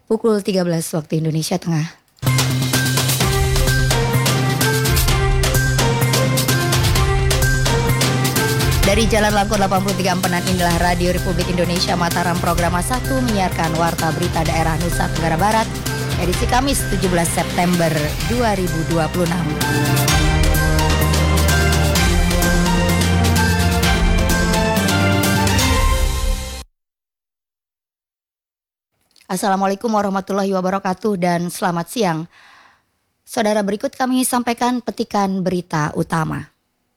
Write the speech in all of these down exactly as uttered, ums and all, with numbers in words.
Pukul tiga belas waktu Indonesia Tengah. Dari Jalan Langkut delapan puluh tiga Empenan, inilah Radio Republik Indonesia Mataram, program satu menyiarkan Warta Berita Daerah Nusa Tenggara Barat, edisi Kamis tujuh belas September dua ribu dua puluh enam. Assalamualaikum warahmatullahi wabarakatuh dan selamat siang. Saudara, berikut kami sampaikan petikan berita utama.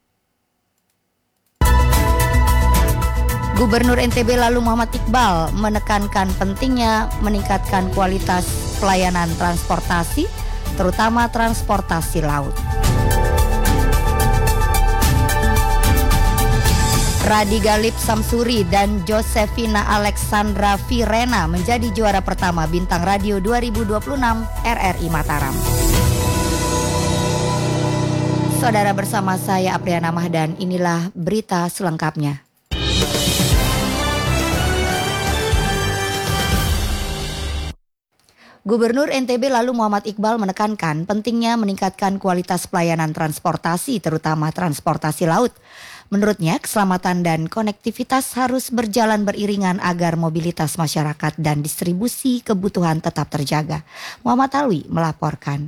Gubernur N T B lalu Muhammad Iqbal menekankan pentingnya meningkatkan kualitas pelayanan transportasi, terutama transportasi laut. Radi Galip Samsuri dan Josefina Alexandra Virena menjadi juara pertama Bintang Radio dua ribu dua puluh enam R R I Mataram. Saudara, bersama saya Apriana Mahdan, inilah berita selengkapnya. Gubernur N T B lalu Muhammad Iqbal menekankan pentingnya meningkatkan kualitas pelayanan transportasi, terutama transportasi laut. Menurutnya, keselamatan dan konektivitas harus berjalan beriringan agar mobilitas masyarakat dan distribusi kebutuhan tetap terjaga. Muhammad Alwi melaporkan.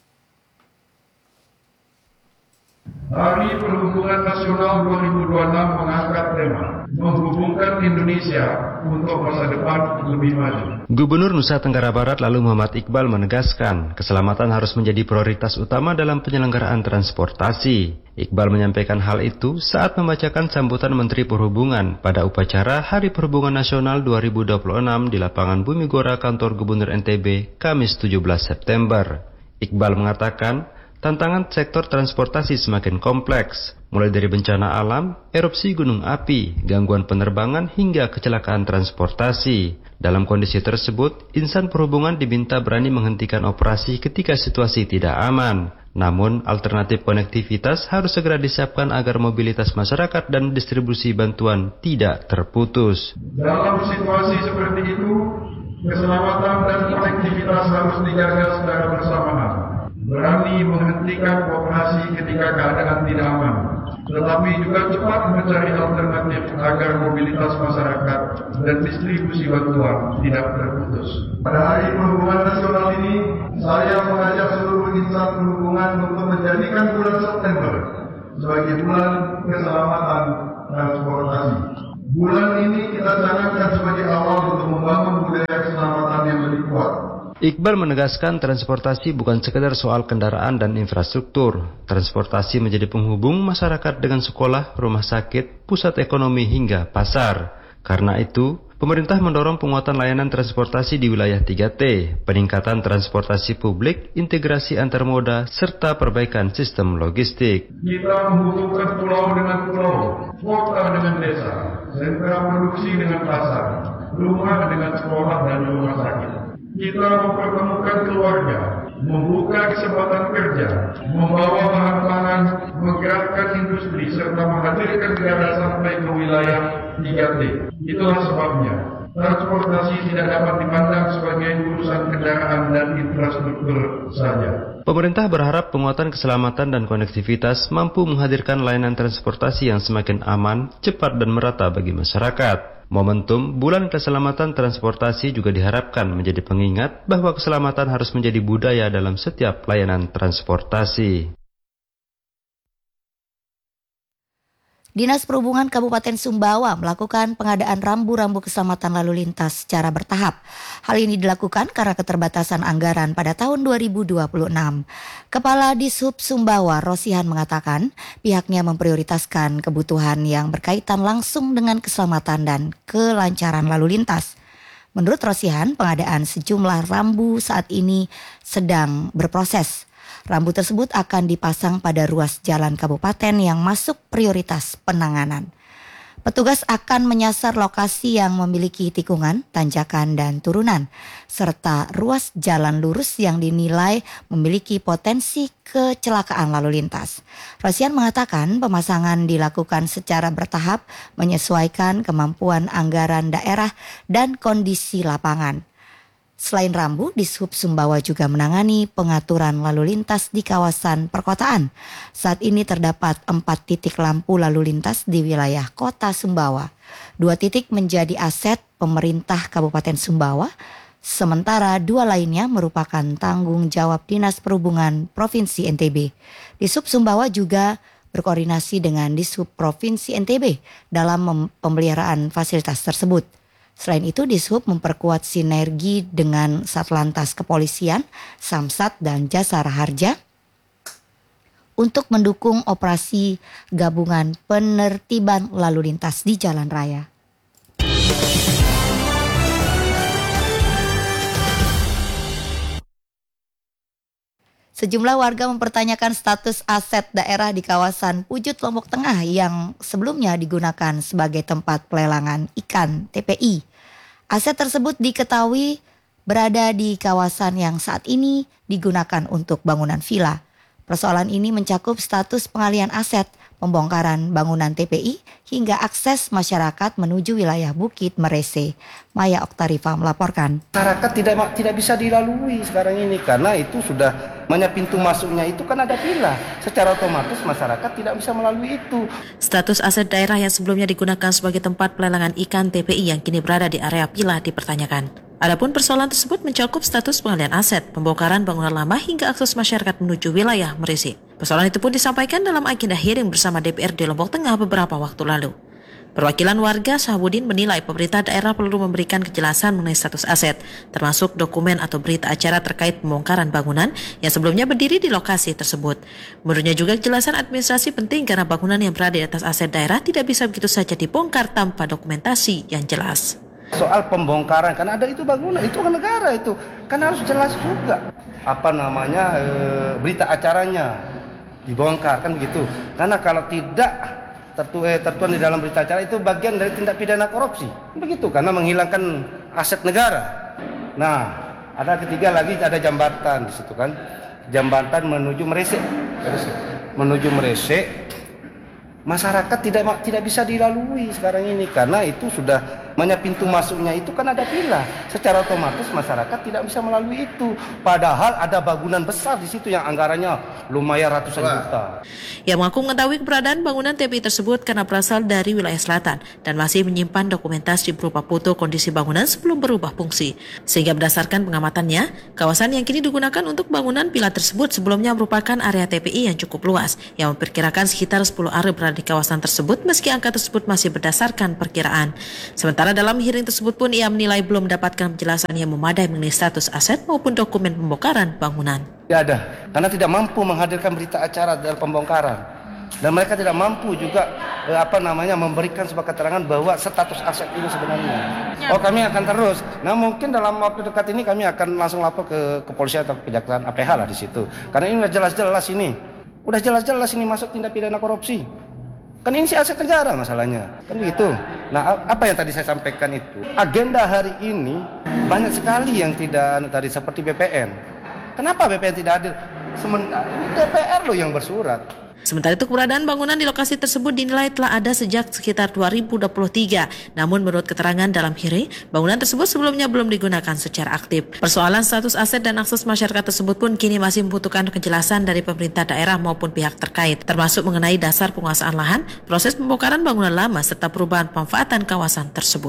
Hari Perhubungan Nasional dua ribu dua puluh enam mengangkat tema menghubungkan Indonesia untuk masa depan lebih maju. Gubernur Nusa Tenggara Barat lalu Muhammad Iqbal menegaskan keselamatan harus menjadi prioritas utama dalam penyelenggaraan transportasi. Iqbal menyampaikan hal itu saat membacakan sambutan Menteri Perhubungan pada upacara Hari Perhubungan Nasional dua ribu dua puluh enam di lapangan Bumi Gora kantor Gubernur N T B Kamis tujuh belas September. Iqbal mengatakan tantangan sektor transportasi semakin kompleks, mulai dari bencana alam, erupsi gunung api, gangguan penerbangan hingga kecelakaan transportasi. Dalam kondisi tersebut, insan perhubungan diminta berani menghentikan operasi ketika situasi tidak aman. Namun, alternatif konektivitas harus segera disiapkan agar mobilitas masyarakat dan distribusi bantuan tidak terputus. Dalam situasi seperti itu, keselamatan dan konektivitas harus dijaga secara bersamaan. Berani menghentikan operasi ketika keadaan tidak aman, tetapi juga cepat mencari alternatif agar mobilitas masyarakat dan distribusi bantuan tidak terputus. Pada Hari Perhubungan Nasional ini, saya mengajak seluruh insan perhubungan untuk menjadikan bulan September sebagai bulan keselamatan transportasi. Bulan ini kita canangkan sebagai awal untuk membangun budaya keselamatan yang lebih kuat. Iqbal menegaskan transportasi bukan sekedar soal kendaraan dan infrastruktur. Transportasi menjadi penghubung masyarakat dengan sekolah, rumah sakit, pusat ekonomi hingga pasar. Karena itu, pemerintah mendorong penguatan layanan transportasi di wilayah tiga T, peningkatan transportasi publik, integrasi antar moda, serta perbaikan sistem logistik. Kita menghubungkan pulau dengan pulau, kota dengan desa, sentra produksi dengan pasar, rumah dengan sekolah dan rumah sakit. Kita mempertemukan keluarga, membuka kesempatan kerja, membawa bahan pangan, menggerakkan industri, serta menghadirkan negara sampai ke wilayah tiga T. Itulah sebabnya transportasi tidak dapat dipandang sebagai urusan kendaraan dan infrastruktur saja. Pemerintah berharap penguatan keselamatan dan konektivitas mampu menghadirkan layanan transportasi yang semakin aman, cepat dan merata bagi masyarakat. Momentum Bulan Keselamatan Transportasi juga diharapkan menjadi pengingat bahwa keselamatan harus menjadi budaya dalam setiap layanan transportasi. Dinas Perhubungan Kabupaten Sumbawa melakukan pengadaan rambu-rambu keselamatan lalu lintas secara bertahap. Hal ini dilakukan karena keterbatasan anggaran pada tahun dua ribu dua puluh enam. Kepala Dishub Sumbawa, Rosihan, mengatakan pihaknya memprioritaskan kebutuhan yang berkaitan langsung dengan keselamatan dan kelancaran lalu lintas. Menurut Rosihan, pengadaan sejumlah rambu saat ini sedang berproses. Rambu tersebut akan dipasang pada ruas jalan kabupaten yang masuk prioritas penanganan. Petugas akan menyasar lokasi yang memiliki tikungan, tanjakan, dan turunan, serta ruas jalan lurus yang dinilai memiliki potensi kecelakaan lalu lintas. Rosian mengatakan pemasangan dilakukan secara bertahap menyesuaikan kemampuan anggaran daerah dan kondisi lapangan. Selain rambu, Dishub Sumbawa juga menangani pengaturan lalu lintas di kawasan perkotaan. Saat ini terdapat empat titik lampu lalu lintas di wilayah kota Sumbawa. Dua titik menjadi aset pemerintah Kabupaten Sumbawa, sementara dua lainnya merupakan tanggung jawab Dinas Perhubungan Provinsi N T B. Dishub Sumbawa juga berkoordinasi dengan Dishub Provinsi N T B dalam pemeliharaan fasilitas tersebut. Selain itu, Dishub memperkuat sinergi dengan Satlantas Kepolisian, Samsat, dan Jasara Harja untuk mendukung operasi gabungan penertiban lalu lintas di jalan raya. Sejumlah warga mempertanyakan status aset daerah di kawasan Pujut Lombok Tengah yang sebelumnya digunakan sebagai tempat pelelangan ikan T P I. Aset tersebut diketahui berada di kawasan yang saat ini digunakan untuk bangunan villa. Persoalan ini mencakup status pengalihan aset, pembongkaran bangunan T P I, hingga akses masyarakat menuju wilayah Bukit Merese. Maya Oktarifa melaporkan. Masyarakat tidak tidak bisa dilalui sekarang ini karena itu sudah banyak pintu masuknya itu kan ada villa. Secara otomatis masyarakat tidak bisa melalui itu. Status aset daerah yang sebelumnya digunakan sebagai tempat pelelangan ikan T P I yang kini berada di area villa dipertanyakan. Adapun persoalan tersebut mencakup status pengalihan aset, pembongkaran bangunan lama hingga akses masyarakat menuju wilayah Merisi. Persoalan itu pun disampaikan dalam agenda hearing bersama D P R D Lombok Tengah beberapa waktu lalu. Perwakilan warga Sahabudin menilai pemerintah daerah perlu memberikan kejelasan mengenai status aset, termasuk dokumen atau berita acara terkait pembongkaran bangunan yang sebelumnya berdiri di lokasi tersebut. Menurutnya juga kejelasan administrasi penting karena bangunan yang berada di atas aset daerah tidak bisa begitu saja dibongkar tanpa dokumentasi yang jelas. Soal pembongkaran, kan ada itu bangunan, itu kan negara itu, kan harus jelas juga apa namanya e, berita acaranya dibongkar kan begitu. Karena kalau tidak tertuang, tertuang di dalam berita acara itu bagian dari tindak pidana korupsi, begitu, karena menghilangkan aset negara. Nah, ada ketiga lagi ada jambatan di situ kan, jambatan menuju Merese, menuju Merese. Masyarakat tidak tidak bisa dilalui sekarang ini karena itu sudah banyak pintu masuknya itu kan ada villa. Secara otomatis masyarakat tidak bisa melalui itu. Padahal ada bangunan besar di situ yang anggarannya lumayan ratusan juta. Ia mengaku mengetahui keberadaan bangunan T P I tersebut karena berasal dari wilayah selatan dan masih menyimpan dokumentasi berupa foto kondisi bangunan sebelum berubah fungsi. Sehingga berdasarkan pengamatannya, kawasan yang kini digunakan untuk bangunan villa tersebut sebelumnya merupakan area T P I yang cukup luas yang memperkirakan sekitar sepuluh are berada di kawasan tersebut meski angka tersebut masih berdasarkan perkiraan. Sementara dalam hearing tersebut pun ia menilai belum mendapatkan penjelasan yang memadai mengenai status aset maupun dokumen pembongkaran bangunan. Tidak ada, karena tidak mampu menghadirkan berita acara dalam pembongkaran. Dan mereka tidak mampu juga eh, apa namanya memberikan sebuah keterangan bahwa status aset ini sebenarnya. Oh, kami akan terus. Nah, mungkin dalam waktu dekat ini kami akan langsung lapor ke kepolisian atau kejaksaan A P H lah di situ. Karena ini udah jelas-jelas ini. Udah jelas-jelas ini masuk tindak pidana korupsi. Kan ini si aset negara masalahnya, kan begitu. Nah, apa yang tadi saya sampaikan itu, agenda hari ini banyak sekali yang tidak tadi seperti B P N. Kenapa B P N tidak hadir? Sementara ini D P R loh yang bersurat. Sementara itu keberadaan bangunan di lokasi tersebut dinilai telah ada sejak sekitar dua ribu dua puluh tiga. Namun menurut keterangan dalam hearing, bangunan tersebut sebelumnya belum digunakan secara aktif. Persoalan status aset dan akses masyarakat tersebut pun kini masih membutuhkan kejelasan dari pemerintah daerah maupun pihak terkait, termasuk mengenai dasar penguasaan lahan, proses pembongkaran bangunan lama, serta perubahan pemanfaatan kawasan tersebut.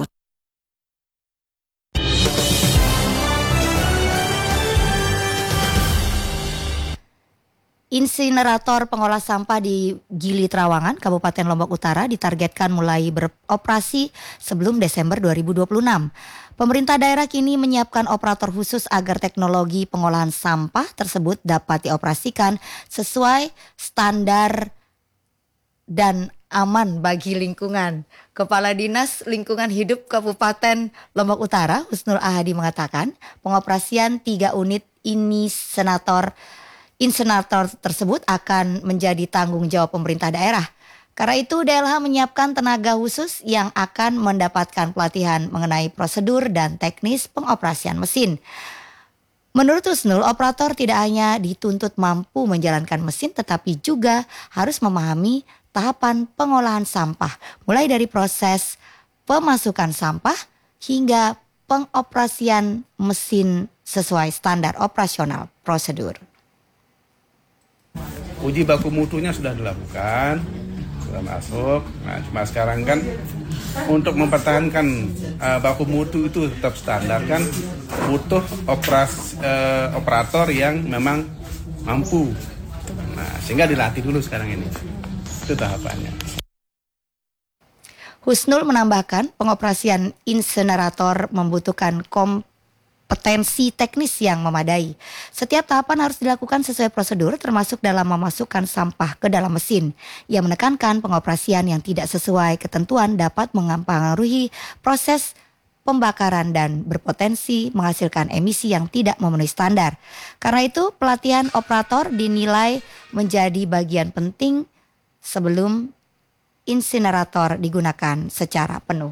Insinerator pengolah sampah di Gili Trawangan, Kabupaten Lombok Utara ditargetkan mulai beroperasi sebelum Desember dua ribu dua puluh enam. Pemerintah daerah kini menyiapkan operator khusus agar teknologi pengolahan sampah tersebut dapat dioperasikan sesuai standar dan aman bagi lingkungan. Kepala Dinas Lingkungan Hidup Kabupaten Lombok Utara, Husnul Ahadi mengatakan, pengoperasian tiga unit insinerator Insinerator tersebut akan menjadi tanggung jawab pemerintah daerah. Karena itu D L H menyiapkan tenaga khusus yang akan mendapatkan pelatihan mengenai prosedur dan teknis pengoperasian mesin. Menurut Husnul, operator tidak hanya dituntut mampu menjalankan mesin tetapi juga harus memahami tahapan pengolahan sampah. Mulai dari proses pemasukan sampah hingga pengoperasian mesin sesuai standar operasional prosedur. Uji baku mutunya sudah dilakukan, sudah masuk. Nah, cuma sekarang kan untuk mempertahankan uh, baku mutu itu tetap standar kan butuh operas, uh, operator yang memang mampu. Nah, sehingga dilatih dulu sekarang ini. Itu tahapannya. Husnul menambahkan pengoperasian insenerator membutuhkan kompetensi teknis yang memadai. Setiap tahapan harus dilakukan sesuai prosedur termasuk dalam memasukkan sampah ke dalam mesin. Ia menekankan pengoperasian yang tidak sesuai ketentuan dapat mempengaruhi proses pembakaran dan berpotensi menghasilkan emisi yang tidak memenuhi standar. Karena itu pelatihan operator dinilai menjadi bagian penting sebelum insinerator digunakan secara penuh.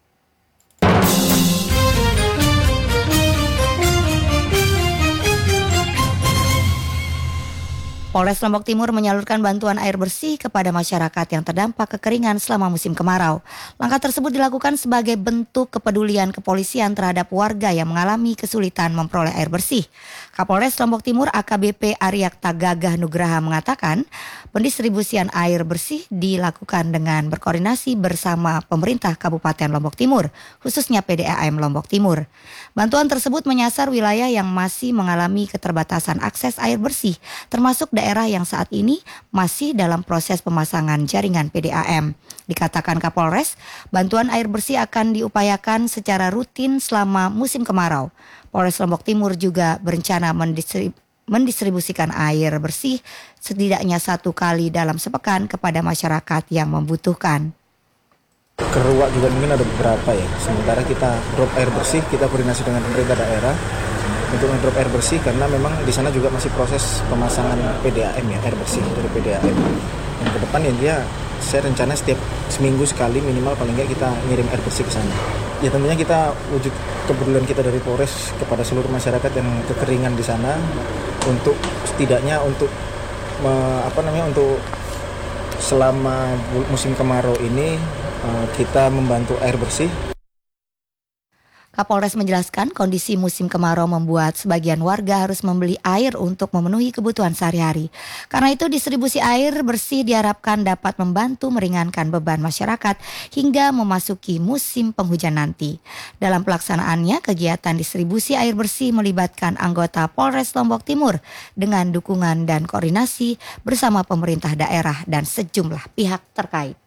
Polres Lombok Timur menyalurkan bantuan air bersih kepada masyarakat yang terdampak kekeringan selama musim kemarau. Langkah tersebut dilakukan sebagai bentuk kepedulian kepolisian terhadap warga yang mengalami kesulitan memperoleh air bersih. Kapolres Lombok Timur A K B P Aryakta Gagah Nugraha mengatakan pendistribusian air bersih dilakukan dengan berkoordinasi bersama pemerintah Kabupaten Lombok Timur, khususnya P D A M Lombok Timur. Bantuan tersebut menyasar wilayah yang masih mengalami keterbatasan akses air bersih, termasuk daerah yang saat ini masih dalam proses pemasangan jaringan P D A M. Dikatakan Kapolres, bantuan air bersih akan diupayakan secara rutin selama musim kemarau. Polres Lombok Timur juga berencana mendistrib- mendistribusikan air bersih setidaknya satu kali dalam sepekan kepada masyarakat yang membutuhkan. Keruak juga mungkin ada beberapa ya. Sementara kita drop air bersih, kita koordinasi dengan pemerintah daerah untuk drop air bersih karena memang di sana juga masih proses pemasangan P D A M ya, air bersih dari P D A M. Yang ke depan ya dia saya rencana setiap seminggu sekali minimal paling nggak kita ngirim air bersih ke sana. Ya tentunya kita wujud kepedulian kita dari Polres kepada seluruh masyarakat yang kekeringan di sana untuk setidaknya untuk me, apa namanya untuk selama musim kemarau ini kita membantu air bersih. Kapolres menjelaskan kondisi musim kemarau membuat sebagian warga harus membeli air untuk memenuhi kebutuhan sehari-hari. Karena itu distribusi air bersih diharapkan dapat membantu meringankan beban masyarakat hingga memasuki musim penghujan nanti. Dalam pelaksanaannya, kegiatan distribusi air bersih melibatkan anggota Polres Lombok Timur dengan dukungan dan koordinasi bersama pemerintah daerah dan sejumlah pihak terkait.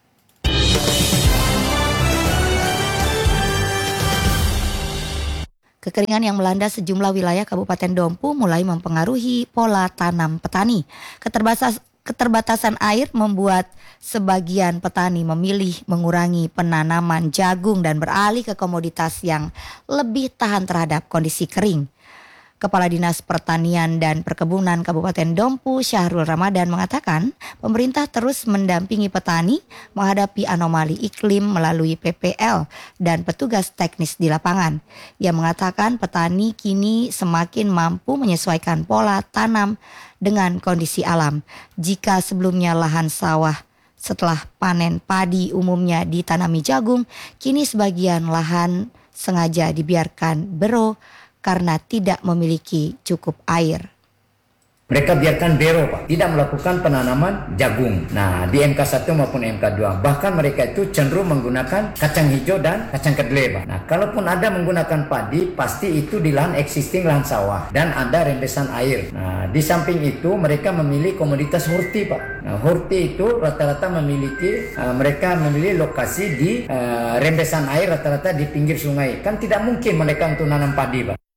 Kekeringan yang melanda sejumlah wilayah Kabupaten Dompu mulai mempengaruhi pola tanam petani. Keterbatas, keterbatasan air membuat sebagian petani memilih mengurangi penanaman jagung dan beralih ke komoditas yang lebih tahan terhadap kondisi kering. Kepala Dinas Pertanian dan Perkebunan Kabupaten Dompu, Syahrul Ramadan mengatakan, pemerintah terus mendampingi petani menghadapi anomali iklim melalui P P L dan petugas teknis di lapangan. Ia mengatakan petani kini semakin mampu menyesuaikan pola tanam dengan kondisi alam. Jika sebelumnya lahan sawah setelah panen padi umumnya ditanami jagung, kini sebagian lahan sengaja dibiarkan bero karena tidak memiliki cukup air. Mereka biarkan bero, Pak, tidak melakukan penanaman jagung. Nah, di M K satu maupun M K dua, bahkan mereka itu cenderung menggunakan kacang hijau dan kacang kedelai, Pak. Nah, kalaupun ada menggunakan padi, pasti itu di lahan existing, lahan sawah, dan ada rembesan air. Nah, di samping itu mereka memilih komoditas horti, Pak. Nah, horti itu rata-rata memiliki, uh, mereka memilih lokasi di uh, rembesan air, rata-rata di pinggir sungai. Kan tidak mungkin mereka untuk nanam padi, Pak.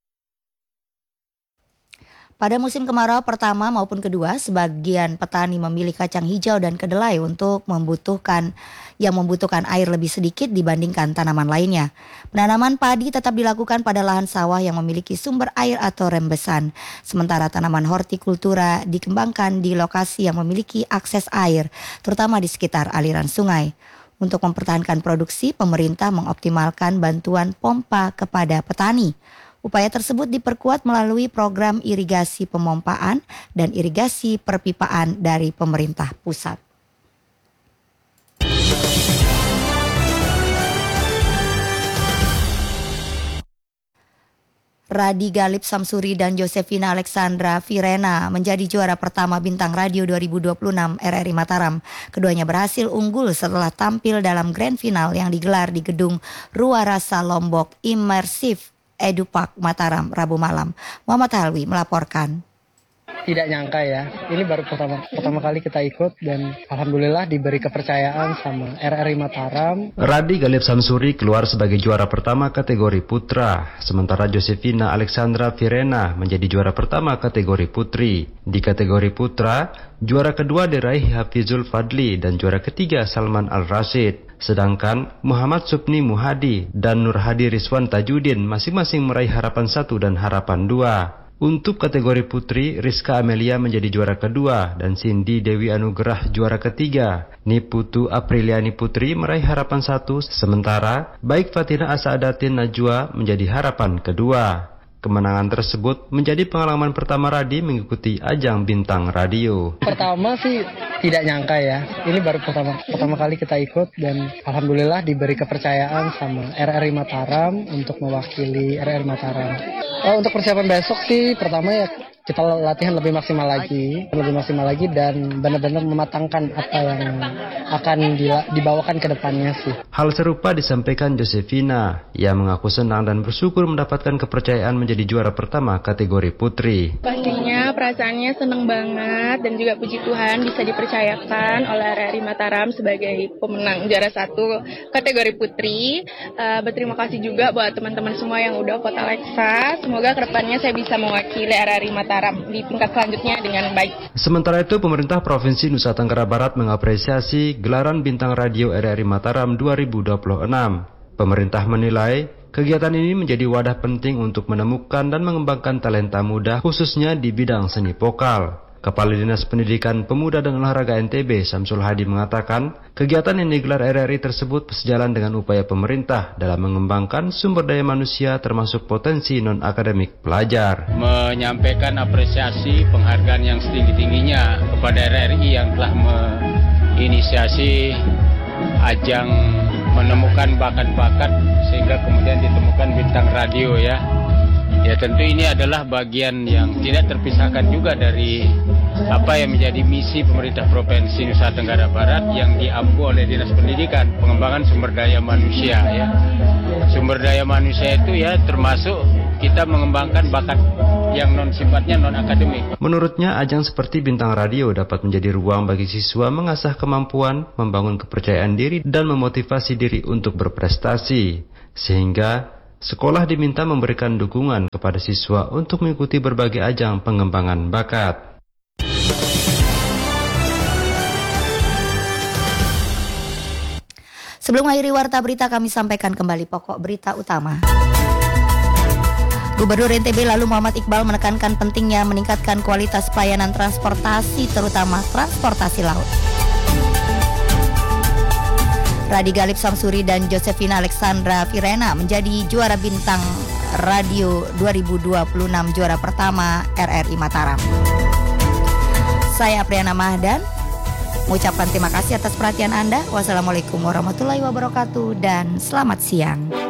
Pada musim kemarau pertama maupun kedua, sebagian petani memilih kacang hijau dan kedelai untuk membutuhkan yang membutuhkan air lebih sedikit dibandingkan tanaman lainnya. Penanaman padi tetap dilakukan pada lahan sawah yang memiliki sumber air atau rembesan. Sementara tanaman hortikultura dikembangkan di lokasi yang memiliki akses air, terutama di sekitar aliran sungai. Untuk mempertahankan produksi, pemerintah mengoptimalkan bantuan pompa kepada petani. Upaya tersebut diperkuat melalui program irigasi pemompaan dan irigasi perpipaan dari pemerintah pusat. Radi Galip Samsuri dan Josefina Alexandra Virena menjadi juara pertama Bintang Radio dua ribu dua puluh enam R R I Mataram. Keduanya berhasil unggul setelah tampil dalam grand final yang digelar di gedung Ruarasa Lombok Immersif Edupark Mataram Rabu malam. Muhammad Halwi melaporkan. Tidak nyangka ya, ini baru pertama pertama kali kita ikut dan alhamdulillah diberi kepercayaan sama R R I Mataram. Radi Galip Samsuri keluar sebagai juara pertama kategori putra, sementara Josefina Alexandra Virena menjadi juara pertama kategori putri. Di kategori putra, juara kedua diraih Hafizul Fadli dan juara ketiga Salman Al-Rashid. Sedangkan Muhammad Supni Muhadi dan Nur Hadi Rizwan Tajudin masing-masing meraih harapan satu dan harapan dua. Untuk kategori putri, Rizka Amelia menjadi juara kedua dan Cindy Dewi Anugerah juara ketiga. Niputu Apriliani Putri meraih harapan satu, sementara Baik Fatina Asaadatin Najwa menjadi harapan kedua. Kemenangan tersebut menjadi pengalaman pertama Radi mengikuti ajang Bintang Radio. Pertama sih tidak nyangka ya, ini baru pertama pertama kali kita ikut dan alhamdulillah diberi kepercayaan sama R R I Mataram untuk mewakili R R I Mataram. Oh, untuk persiapan besok sih pertama ya kita latihan lebih maksimal lagi, lebih maksimal lagi dan benar-benar mematangkan apa yang akan dibawakan ke depannya sih. Hal serupa disampaikan Josefina, yang mengaku senang dan bersyukur mendapatkan kepercayaan menjadi juara pertama kategori putri. Pastinya perasaannya senang banget dan juga puji Tuhan bisa dipercayakan oleh R R I Mataram sebagai pemenang juara satu kategori putri. Uh, berterima kasih juga buat teman-teman semua yang udah vote Alexa. Semoga kedepannya saya bisa mewakili R R I Mataram di tingkat selanjutnya dengan baik. Sementara itu, pemerintah Provinsi Nusa Tenggara Barat mengapresiasi gelaran Bintang Radio R R I Mataram dua ribu dua puluh enam. Pemerintah menilai kegiatan ini menjadi wadah penting untuk menemukan dan mengembangkan talenta muda khususnya di bidang seni vokal. Kepala Dinas Pendidikan Pemuda dan Olahraga N T B Samsul Hadi mengatakan, kegiatan yang digelar R R I tersebut sejalan dengan upaya pemerintah dalam mengembangkan sumber daya manusia termasuk potensi non-akademik pelajar. Menyampaikan apresiasi penghargaan yang setinggi-tingginya kepada R R I yang telah menginisiasi ajang menemukan bakat-bakat sehingga kemudian ditemukan Bintang Radio ya. Ya tentu ini adalah bagian yang tidak terpisahkan juga dari apa yang menjadi misi pemerintah Provinsi Nusa Tenggara Barat yang diampu oleh Dinas Pendidikan, pengembangan sumber daya manusia ya. Sumber daya manusia itu ya termasuk kita mengembangkan bakat yang non sifatnya non akademik. Menurutnya ajang seperti Bintang Radio dapat menjadi ruang bagi siswa mengasah kemampuan, membangun kepercayaan diri dan memotivasi diri untuk berprestasi. Sehingga sekolah diminta memberikan dukungan kepada siswa untuk mengikuti berbagai ajang pengembangan bakat. Sebelum mengakhiri warta berita, kami sampaikan kembali pokok berita utama. Gubernur N T B lalu Muhammad Iqbal menekankan pentingnya meningkatkan kualitas pelayanan transportasi, terutama transportasi laut. Radi Galip Samsuri dan Josefina Alexandra Virena menjadi juara Bintang Radio dua ribu dua puluh enam, juara pertama R R I Mataram. Saya Apriana Mahdan mengucapkan terima kasih atas perhatian Anda. Wassalamualaikum warahmatullahi wabarakatuh dan selamat siang.